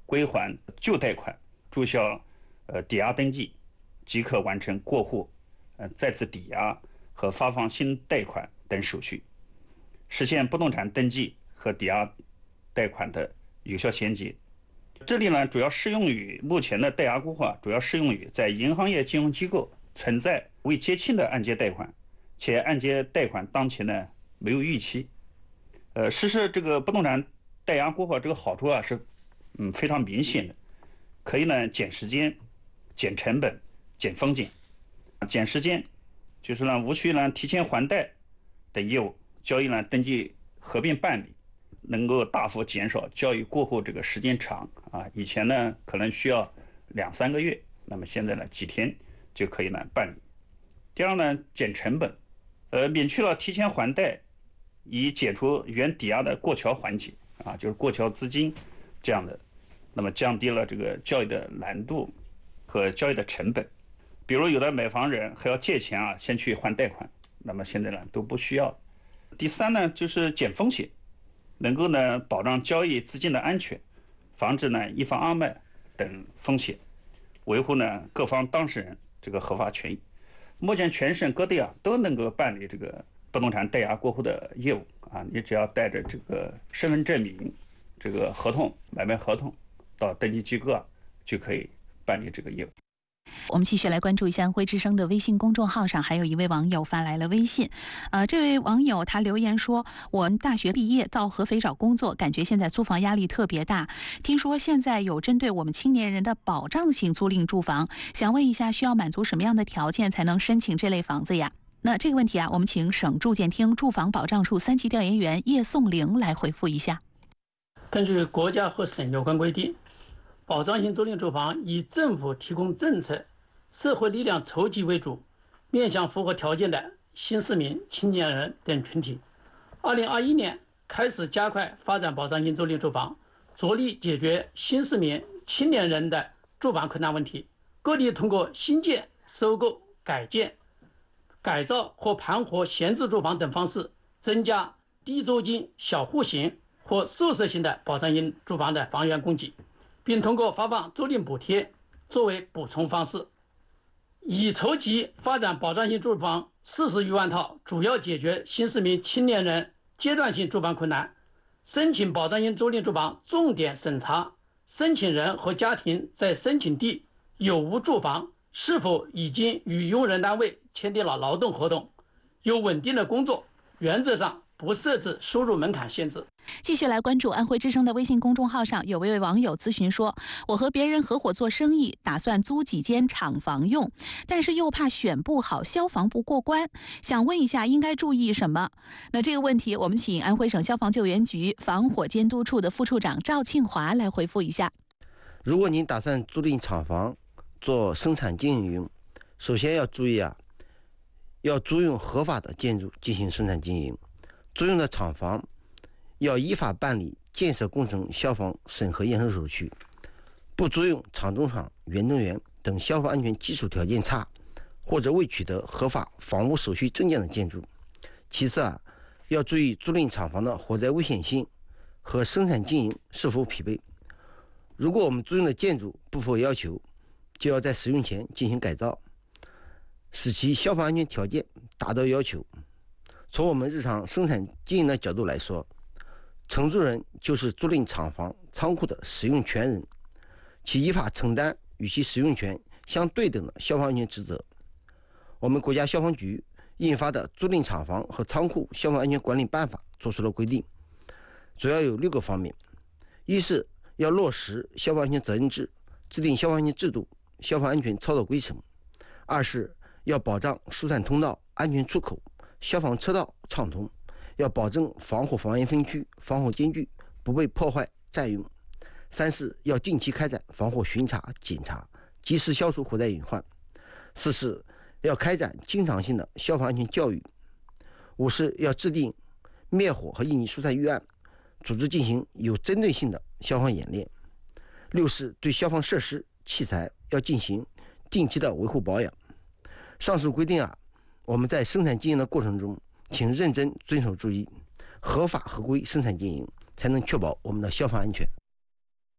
归还旧贷款、注销抵押登记，即可完成过户、再次抵押和发放新贷款等手续，实现不动产登记和抵押贷款的有效衔接。这里呢，主要适用于目前的贷押过户主要适用于在银行业金融机构存在未结清的按揭贷款，且按揭贷款当前呢没有逾期。实施这个不动产贷押过户这个好处是非常明显的，可以呢减时间、减成本、减风险。减时间就是呢无需呢提前还贷等业务交易呢登记合并办理，能够大幅减少交易过户这个时间长以前呢可能需要2-3个月，那么现在呢几天就可以呢办理。第二呢，减成本，免去了提前还贷，以解除原抵押的过桥环节就是过桥资金这样的，那么降低了这个交易的难度和交易的成本。比如有的买房人还要借钱先去还贷款，那么现在呢都不需要。第三呢，就是减风险，能够呢保障交易资金的安全，防止呢一方二卖等风险，维护呢各方当事人这个合法权益。目前全省各地都能够办理这个不动产贷押过户的业务你只要带着这个身份证明、这个合同、买卖合同到登记机构就可以办理这个业务。 我们继续来关注一下安徽之声的微信公众号上，还有一位网友发来了微信。这位网友他留言说：“我大学毕业到合肥找工作，感觉现在租房压力特别大。听说现在有针对我们青年人的保障性租赁住房，想问一下，需要满足什么样的条件才能申请这类房子呀？”那这个问题我们请省住建厅住房保障处3级调研员叶颂玲来回复一下。 根据国家和省有关规定，保障性租赁住房以政府提供政策、社会力量筹集为主，面向符合条件的新市民、青年人等群体。2021年开始加快发展保障性租赁住房，着力解决新市民、青年人的住房困难问题。各地通过新建、收购、改建、改造或盘活闲置住房等方式，增加低租金、小户型或宿舍型的保障性住房的房源供给，并通过发放租赁补贴作为补充方式，已筹集发展保障性住房40余万套，主要解决新市民青年人阶段性住房困难。申请保障性租赁住房重点审查申请人和家庭在申请地有无住房，是否已经与用人单位签订了劳动合同，有稳定的工作，原则上不设置收入门槛限制。 继续来关注安徽之声的微信公众号上，有位网友咨询说：“我和别人合伙做生意，打算租几间厂房用，但是又怕选不好，消防不过关，想问一下应该注意什么？”那这个问题，我们请安徽省消防救援局防火监督处的副处长赵庆华来回复一下。 如果您打算租赁厂房做生产经营用，首先要注意要租用合法的建筑进行生产经营，租用的厂房要依法办理建设工程消防审核验收手续，不租用厂中厂、原动员等消防安全基础条件差或者未取得合法房屋手续证件的建筑。其次要注意租赁厂房的火灾危险性和生产经营是否匹配。如果我们租用的建筑不符合要求，就要在使用前进行改造，使其消防安全条件达到要求。从我们日常生产经营的角度来说，承租人就是租赁厂房、仓库的使用权人，其依法承担与其使用权相对等的消防安全职责。我们国家消防局印发的《租赁厂房和仓库消防安全管理办法》作出了规定，主要有6个方面：一是要落实消防安全责任制，制定消防安全制度、消防安全操作规程；二是要保障疏散通道、安全出口、消防车道畅通，要保证防火防烟分区、防火间距不被破坏占用；三是要定期开展防火巡查检查，及时消除火灾隐患；四是要开展经常性的消防安全教育；五是要制定灭火和应急疏散预案，组织进行有针对性的消防演练；六是对消防设施器材要进行定期的维护保养。上述规定我们在生产经营的过程中，请认真遵守注意，合法合规生产经营，才能确保我们的消防安全。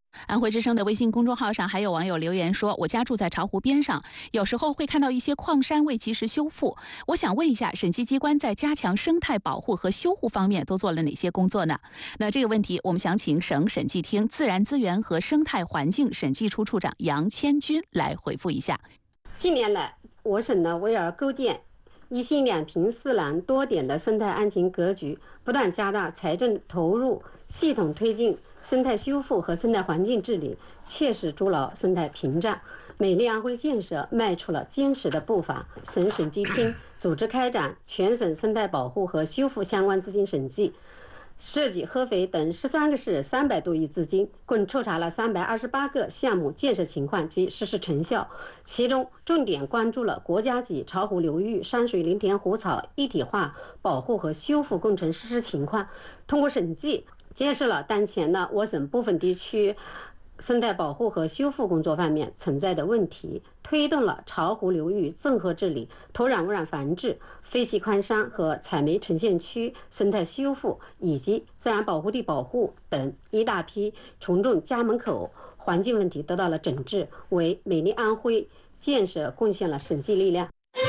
安徽之声的微信公众号上还有网友留言说，我家住在巢湖边上，有时候会看到一些矿山未及时修复。我想问一下，审计机关在加强生态保护和修护方面都做了哪些工作呢？那这个问题，我们想请省审计厅自然资源和生态环境审计处处长杨千军来回复一下。 近年来，我省呢为了构建一心两平四蓝多点的生态安全格局，不断加大财政投入，系统推进生态修复和生态环境治理，切实筑牢生态屏障，美丽安徽建设迈出了坚实的步伐。省审计厅组织开展全省生态保护和修复相关资金审计，涉及合肥等13个市300多亿资金，共抽查了328个项目建设情况及实施成效。其中重点关注了国家级巢湖流域山水林田湖草一体化保护和修复工程实施情况。通过审计，揭示了当前呢我省部分地区生态保护和修复工作方面存在的问题，推动了巢湖流域综合治理、土壤污染防治、废弃矿山和采煤沉陷区生态修复以及自然保护地保护等一大批群众家门口环境问题得到了整治，为美丽安徽建设贡献了审计力量。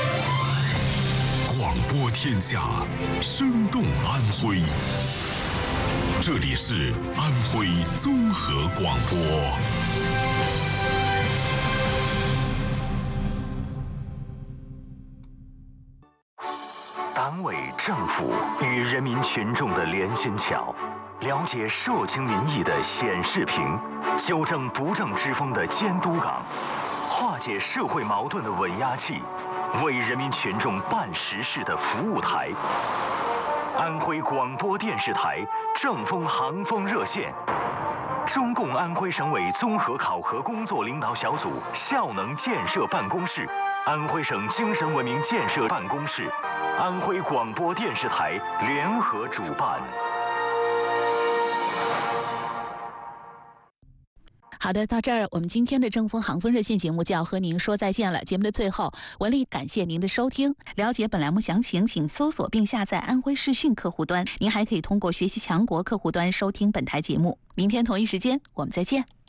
广播天下，生动安徽。这里是安徽综合广播。 党委政府与人民群众的连心桥，了解社情民意的显示屏，纠正不正之风的监督岗，化解社会矛盾的稳压器，为人民群众办实事的服务台。安徽广播电视台正风航风热线，中共安徽省委综合考核工作领导小组效能建设办公室，安徽省精神文明建设办公室，安徽广播电视台联合主办。 好的，到这儿我们今天的正风航风热线节目就要和您说再见了。节目的最后，文丽感谢您的收听。了解本栏目详情，请搜索并下载安徽视讯客户端。您还可以通过学习强国客户端收听本台节目。明天同一时间，我们再见。